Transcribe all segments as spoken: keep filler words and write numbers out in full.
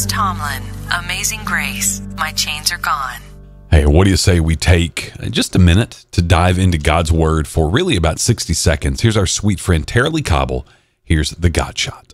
Chris Tomlin, Amazing Grace, My Chains Are Gone. Hey, what do you say we take just a minute to dive into God's Word for really about sixty seconds? Here's our sweet friend Tara Lee Cobble. Here's the God Shot.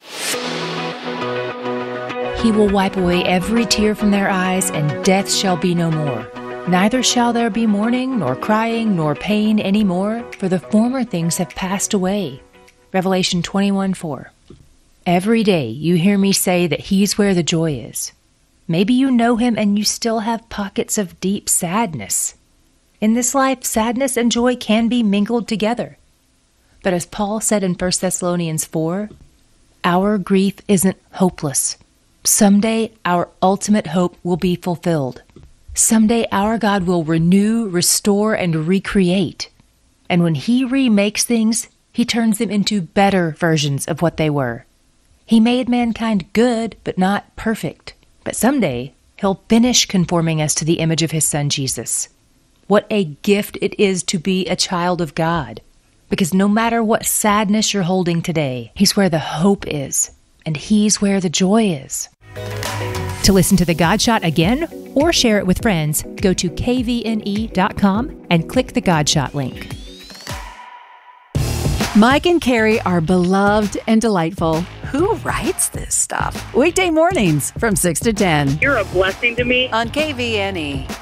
He will wipe away every tear from their eyes, and death shall be no more. Neither shall there be mourning, nor crying, nor pain any more, for the former things have passed away. Revelation twenty-one four. Every day you hear me say that He's where the joy is. Maybe you know Him and you still have pockets of deep sadness. In this life, sadness and joy can be mingled together. But as Paul said in First Thessalonians four, our grief isn't hopeless. Someday our ultimate hope will be fulfilled. Someday our God will renew, restore, and recreate. And when He remakes things, He turns them into better versions of what they were. He made mankind good, but not perfect. But someday, He'll finish conforming us to the image of His Son, Jesus. What a gift it is to be a child of God. Because no matter what sadness you're holding today, He's where the hope is, and He's where the joy is. To listen to the God Shot again or share it with friends, go to k v n e dot com and click the God Shot link. Mike and Carrie are beloved and delightful. Who writes this stuff? Weekday mornings from six to ten You're a blessing to me. On K V N E.